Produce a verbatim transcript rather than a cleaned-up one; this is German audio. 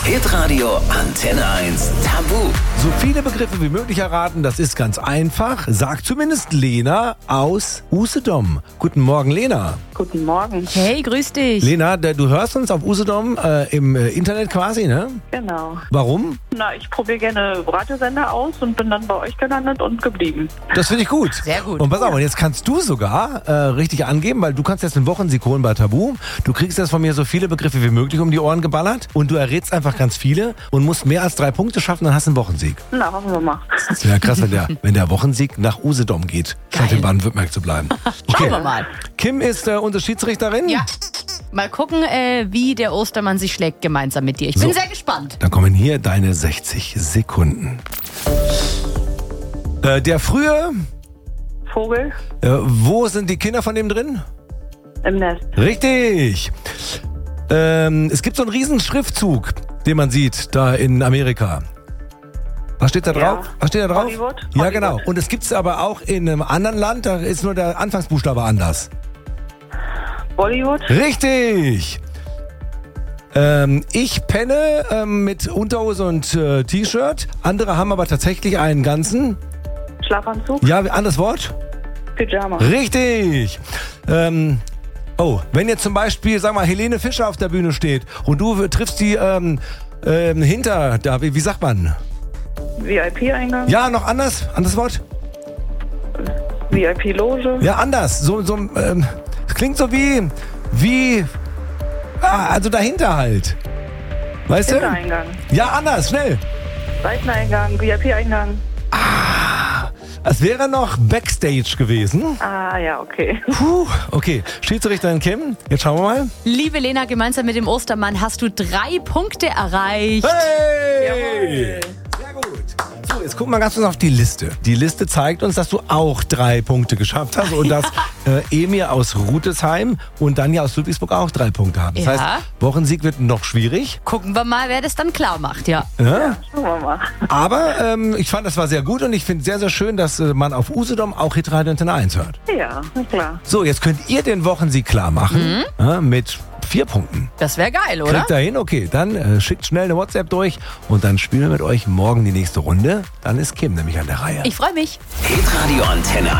Hitradio Antenne eins Tabu. So viele Begriffe wie möglich erraten, das ist ganz einfach, sagt zumindest Lena aus Usedom. Guten Morgen, Lena. Guten Morgen. Hey, grüß dich. Lena, der, du hörst uns auf Usedom äh, im äh, Internet quasi, ne? Genau. Warum? Na, ich probiere gerne Radiosender aus und bin dann bei euch gelandet und geblieben. Das finde ich gut. Sehr gut. Und pass auf, und jetzt kannst du sogar äh, richtig angeben, weil du kannst jetzt einen Wochensieg holen bei Tabu. Du kriegst jetzt von mir so viele Begriffe wie möglich um die Ohren geballert und du errätst einfach ganz viele und musst mehr als drei Punkte schaffen, dann hast du einen Wochensieg. Na, hoffen wir mal. Das wäre krass, wenn der, wenn der Wochensieg nach Usedom geht, statt in Baden-Württemberg zu bleiben. Schauen wir mal. Kim ist äh, unsere Schiedsrichterin. Ja. Mal gucken, äh, wie der Ostermann sich schlägt gemeinsam mit dir. Ich bin So. sehr gespannt. Dann kommen hier deine sechzig Sekunden. Äh, der frühe, Vogel äh, wo sind die Kinder von dem drin? im Nest. Richtig. Ähm, es gibt so einen riesen Schriftzug, den man sieht da in Amerika. Was steht da drauf? Ja. Was steht da drauf? Hollywood? Ja, Hollywood. genau. Und es gibt es aber auch in einem anderen Land, da ist nur der Anfangsbuchstabe anders. Bollywood. Richtig. Ähm, ich penne ähm, mit Unterhose und äh, T-Shirt. Andere haben aber tatsächlich einen ganzen. Schlafanzug. Ja, anderes Wort? Pyjama. Richtig. Ähm, oh, wenn jetzt zum Beispiel, sag mal, Helene Fischer auf der Bühne steht und du triffst die ähm, ähm, hinter, da, wie, wie sagt man? V I P-Eingang. Ja, noch anders? Anderes Wort? V I P-Loge. Ja, anders. So, so, ähm, es klingt so wie, wie, ah, also dahinter halt. Weißt du? Hintereingang. Ja, anders, schnell. Seiteneingang. V I P-Eingang. Es wäre noch Backstage gewesen. Ah, ja, okay. Puh, okay. Schiedsrichterin Kim, jetzt schauen wir mal. Liebe Lena, gemeinsam mit dem Ostermann hast du drei Punkte erreicht. Hey! Sehr gut. So, jetzt gucken wir ganz kurz auf die Liste. Die Liste zeigt uns, dass du auch drei Punkte geschafft hast und dass äh, Emir aus Rutesheim und Danja aus Ludwigsburg auch drei Punkte haben. Das Ja. heißt, Wochensieg wird noch schwierig. Gucken wir mal, wer das dann klar macht, ja. Ja? Schauen wir mal. Aber ähm, ich fand, das war sehr gut und ich finde sehr, sehr schön, dass äh, man auf Usedom auch Hitradio Antenne eins hört. Ja, na klar. So, jetzt könnt ihr den Wochensieg klar machen ja, mit vier Punkten. Das wäre geil, oder? Kriegt ihr hin? Okay, dann äh, schickt schnell eine WhatsApp durch und dann spielen wir mit euch morgen die nächste Runde. Dann ist Kim nämlich an der Reihe. Ich freue mich. Hitradio Antenne